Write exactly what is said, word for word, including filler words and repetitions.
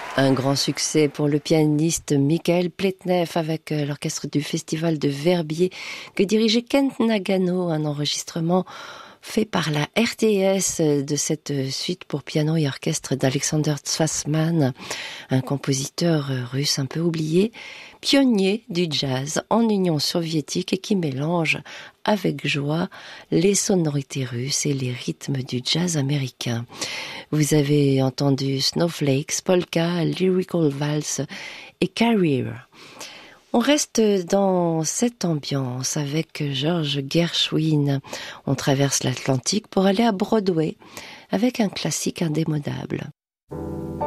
Un grand succès pour le pianiste Michael Pletnev avec l'orchestre du Festival de Verbier que dirigeait Kent Nagano, un enregistrement fait par la R T S de cette suite pour piano et orchestre d'Alexander Zwassman, un compositeur russe un peu oublié, pionnier du jazz en Union soviétique et qui mélange avec joie les sonorités russes et les rythmes du jazz américain. Vous avez entendu Snowflakes, Polka, Lyrical Waltz et Career. On reste dans cette ambiance avec George Gershwin. On traverse l'Atlantique pour aller à Broadway avec un classique indémodable.